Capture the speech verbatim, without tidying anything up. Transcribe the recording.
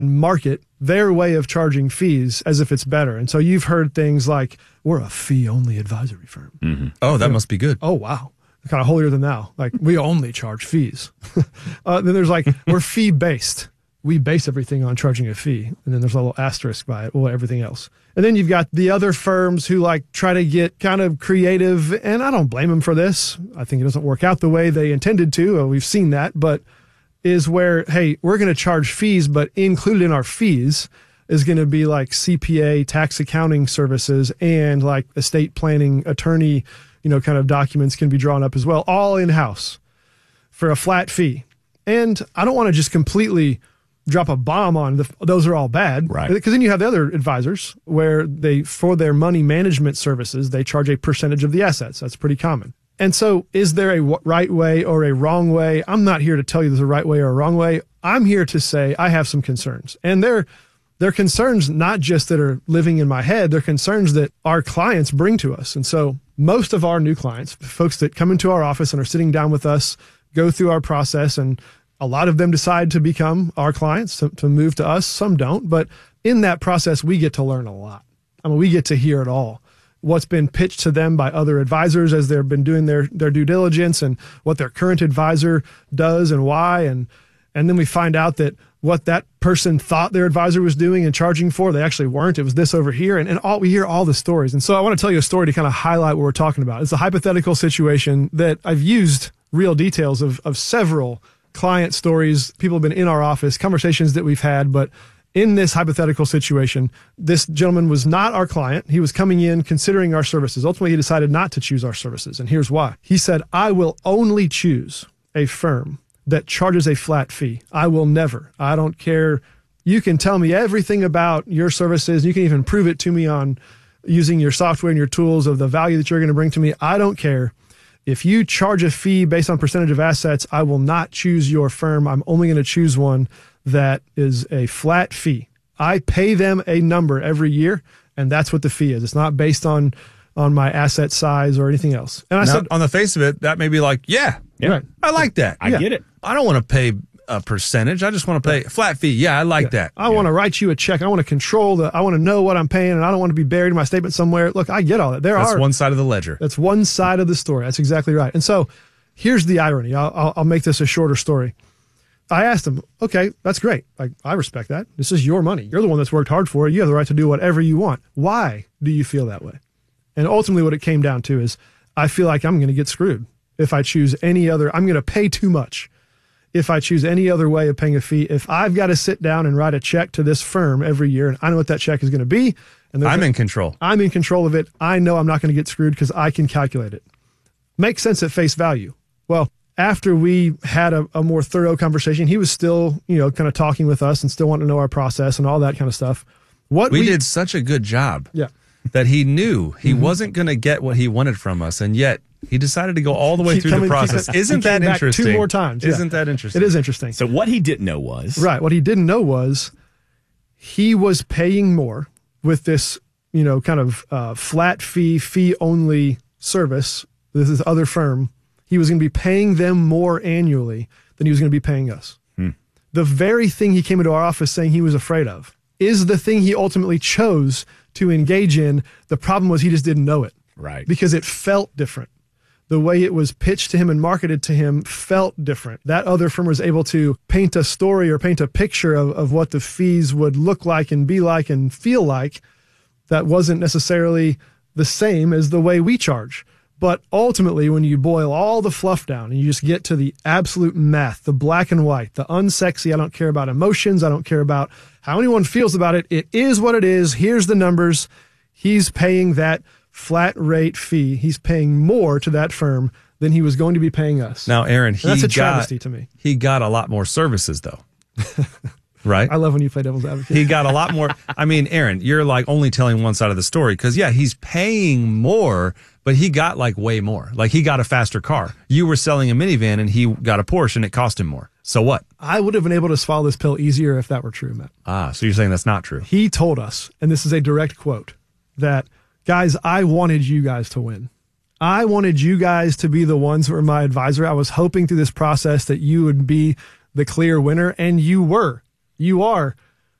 market their way of charging fees as if it's better. And so you've heard things like, we're a fee-only advisory firm. Mm-hmm. Oh, that you know, must be good. Oh, wow. Kind of holier than thou. Like, we only charge fees. uh, then there's like, we're fee-based. We base everything on charging a fee. And then there's a little asterisk by it, well, everything else. And then you've got the other firms who like try to get kind of creative, and I don't blame them for this. I think it doesn't work out the way they intended to. We've seen that, but is where, hey, we're going to charge fees, but included in our fees is going to be like C P A, tax accounting services, and like estate planning, attorney, you know, kind of documents can be drawn up as well, all in-house for a flat fee. And I don't want to just completely drop a bomb on the, those are all bad. Right. Because then you have the other advisors where they, for their money management services, they charge a percentage of the assets. That's pretty common. And so is there a w- right way or a wrong way? I'm not here to tell you there's a right way or a wrong way. I'm here to say I have some concerns. And they're, they're concerns not just that are living in my head, they're concerns that our clients bring to us. And so most of our new clients, folks that come into our office and are sitting down with us, go through our process, and a lot of them decide to become our clients, to, to move to us. Some don't. But in that process, we get to learn a lot. I mean, we get to hear it all. What's been pitched to them by other advisors as they've been doing their, their due diligence, and what their current advisor does and why. And, and then we find out that what that person thought their advisor was doing and charging for, they actually weren't. It was this over here. And, and all, we hear all the stories. And so I want to tell you a story to kind of highlight what we're talking about. It's a hypothetical situation that I've used real details of, of several client stories. People have been in our office, conversations that we've had, but in this hypothetical situation, this gentleman was not our client. He was coming in considering our services. Ultimately, he decided not to choose our services. And here's why. He said, I will only choose a firm that charges a flat fee. I will never. I don't care. You can tell me everything about your services. You can even prove it to me on using your software and your tools of the value that you're going to bring to me. I don't care. If you charge a fee based on percentage of assets, I will not choose your firm. I'm only going to choose one that is a flat fee. I pay them a number every year, and that's what the fee is. It's not based on on my asset size or anything else. And I now, said, on the face of it, that may be like, yeah, yeah, right. I like that. I yeah. get it. I don't want to pay a percentage. I just want to pay a flat fee. Yeah, I like yeah. that. I yeah. want to write you a check. I want to control the, I want to know what I'm paying, and I don't want to be buried in my statement somewhere. Look, I get all that. There That's are one side of the ledger. That's one side of the story. That's exactly right. And so here's the irony. I'll, I'll, I'll make this a shorter story. I asked him, okay, that's great. Like, I respect that. This is your money. You're the one that's worked hard for it. You have the right to do whatever you want. Why do you feel that way? And ultimately what it came down to is I feel like I'm going to get screwed if I choose any other. I'm going to pay too much if I choose any other way of paying a fee. If I've got to sit down and write a check to this firm every year, and I know what that check is going to be, and I'm in control. I'm in control of it. I know I'm not going to get screwed because I can calculate it. Makes sense at face value. Well, after we had a, a more thorough conversation, he was still, you know, kind of talking with us and still wanting to know our process and all that kind of stuff. What we, we did such a good job yeah. that he knew he mm-hmm. wasn't going to get what he wanted from us, and yet he decided to go all the way Keep through coming, the process. keep, Isn't keep that back interesting? Two more times. Yeah. Isn't that interesting? It is interesting. So what he didn't know was... Right. What he didn't know was he was paying more with this, you know, kind of uh, flat fee, fee-only service. This is other firm. He was going to be paying them more annually than he was going to be paying us. Hmm. The very thing he came into our office saying he was afraid of is the thing he ultimately chose to engage in. The problem was he just didn't know it. Right. Because it felt different. The way it was pitched to him and marketed to him felt different. That other firm was able to paint a story or paint a picture of, of what the fees would look like and be like and feel like that wasn't necessarily the same as the way we charge. But ultimately, when you boil all the fluff down and you just get to the absolute math, the black and white, the unsexy, I don't care about emotions, I don't care about how anyone feels about it. It is what it is. Here's the numbers. He's paying that flat rate fee. He's paying more to that firm than he was going to be paying us. Now, Aaron, he and that's a got, travesty to me. He got a lot more services, though. Right? I love when you play devil's advocate. He got a lot more. I mean, Aaron, you're like only telling one side of the story because, yeah, he's paying more, but he got like way more. Like he got a faster car. You were selling a minivan and he got a Porsche and it cost him more. So what? I would have been able to swallow this pill easier if that were true, Matt. Ah, so you're saying that's not true. He told us, and this is a direct quote, that, guys, I wanted you guys to win. I wanted you guys to be the ones who were my advisor. I was hoping through this process that you would be the clear winner, and you were. You are